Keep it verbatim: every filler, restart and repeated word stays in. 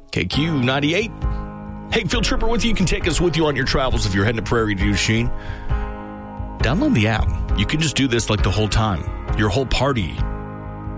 K Q ninety-eight. Hey, Field Tripper with you. You can take us with you on your travels if you're heading to Prairie du Chien. Download the app. You can just do this like the whole time. Your whole party